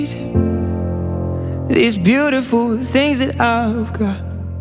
These beautiful things that I've got.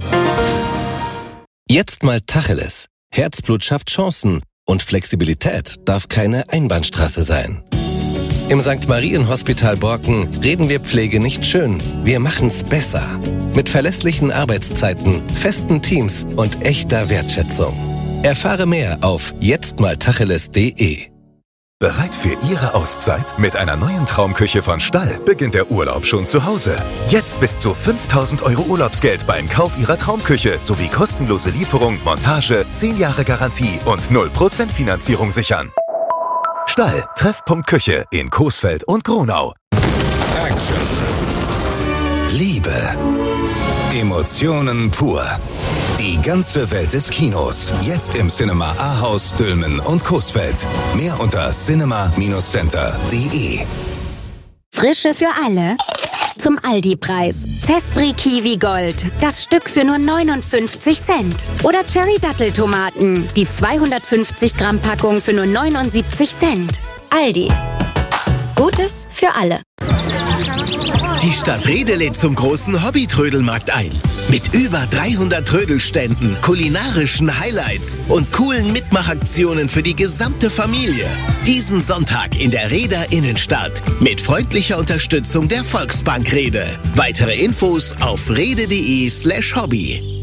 Jetzt mal Tacheles. Herzblut schafft Chancen und Flexibilität darf keine Einbahnstraße sein. Im St. Marien-Hospital Borken reden wir Pflege nicht schön, wir machen's besser. Mit verlässlichen Arbeitszeiten, festen Teams und echter Wertschätzung. Erfahre mehr auf jetztmaltacheles.de. Bereit für Ihre Auszeit? Mit einer neuen Traumküche von Stall beginnt der Urlaub schon zu Hause. Jetzt bis zu 5.000 € Urlaubsgeld beim Kauf Ihrer Traumküche sowie kostenlose Lieferung, Montage, 10 Jahre Garantie und 0% Finanzierung sichern. Stall, Treffpunkt Küche in Coesfeld und Gronau. Action. Liebe. Emotionen pur. Die ganze Welt des Kinos. Jetzt im Cinema Ahaus, Dülmen und Coesfeld. Mehr unter cinema-center.de. Frische für alle. Zum Aldi-Preis. Zespri Kiwi Gold. Das Stück für nur 59 Cent. Oder Cherry Datteltomaten. Die 250 Gramm Packung für nur 79 Cent. Aldi. Gutes für alle. Die Stadt Rede lädt zum großen Hobby-Trödelmarkt ein. Mit über 300 Trödelständen, kulinarischen Highlights und coolen Mitmachaktionen für die gesamte Familie. Diesen Sonntag in der Reder Innenstadt mit freundlicher Unterstützung der Volksbank Rede. Weitere Infos auf rede.de/hobby.